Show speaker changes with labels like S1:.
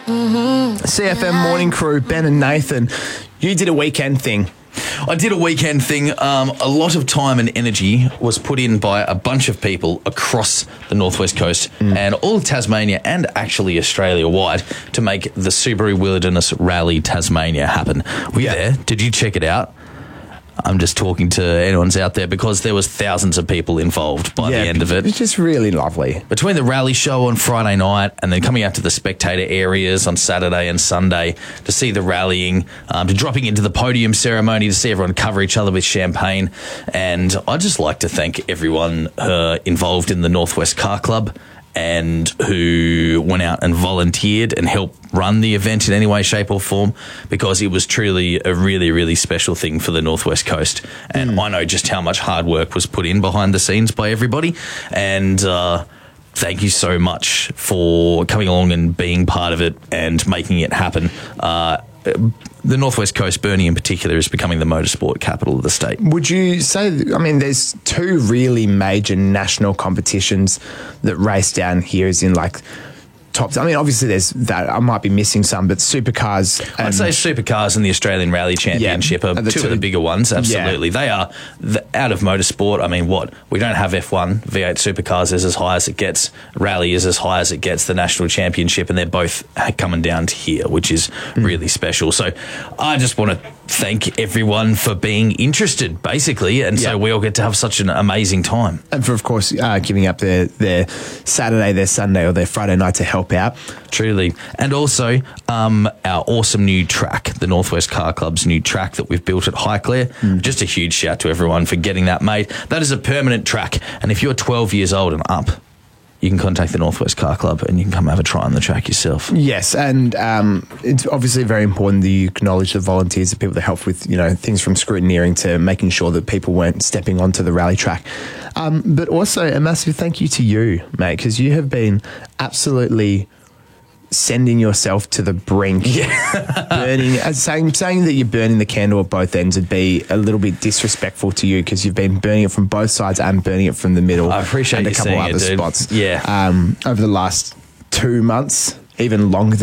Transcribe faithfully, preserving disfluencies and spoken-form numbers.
S1: C F M Morning Crew, Ben and Nathan, you did a weekend thing.
S2: I did a weekend thing. Um, a lot of time and energy was put in by a bunch of people across the Northwest Coast mm. and all of Tasmania and actually Australia-wide to make the Subaru Wilderness Rally Tasmania happen. Were you yeah. there? Did you check it out? I'm just talking to anyone's out there because there was thousands of people involved by
S1: yeah,
S2: the end of it.
S1: It's just really lovely.
S2: Between the rally show on Friday night and then coming out to the spectator areas on Saturday and Sunday to see the rallying, um, to dropping into the podium ceremony to see everyone cover each other with champagne. And I'd just like to thank everyone uh, involved in the Northwest Car Club and who went out and volunteered and helped run the event in any way, shape or form, because it was truly a really, really special thing for the Northwest Coast. And mm. I know just how much hard work was put in behind the scenes by everybody. And uh, thank you so much for coming along and being part of it and making it happen. Uh, the Northwest Coast, Burnie in particular, is becoming the motorsport capital of the state.
S1: Would you say, I mean, there's two really major national competitions that race down here, as in like top, I mean, obviously there's that, I might be missing some, but supercars. And,
S2: I'd say supercars and the Australian Rally Championship yeah, are the two, two of the bigger ones, absolutely. Yeah. They are the, out of motorsport. I mean, what? We don't have F one. V eight supercars is as high as it gets. Rally is as high as it gets, the National Championship, and they're both coming down to here, which is mm. really special. So I just want to thank everyone for being interested, basically, and yeah. so we all get to have such an amazing time.
S1: And for, of course, uh, giving up their, their Saturday, their Sunday, or their Friday night to help out.
S2: Truly. And also um, our awesome new track, the Northwest Car Club's new track that we've built at Highclere. Mm. Just a huge shout to everyone for getting that made. That is a permanent track, and if you're twelve years old and up, you can contact the Northwest Car Club and you can come have a try on the track yourself.
S1: Yes, and um, it's obviously very important that you acknowledge the volunteers, the people that help with, you know, things from scrutineering to making sure that people weren't stepping onto the rally track. Um, but also a massive thank you to you, mate, because you have been absolutely sending yourself to the brink, yeah. burning, uh, saying saying that you're burning the candle at both ends would be a little bit disrespectful to you, because you've been burning it from both sides and burning it from the middle.
S2: I appreciate
S1: and
S2: you
S1: a couple
S2: seeing
S1: other
S2: it, dude.
S1: spots.
S2: Yeah,
S1: um, over the last two months, even longer than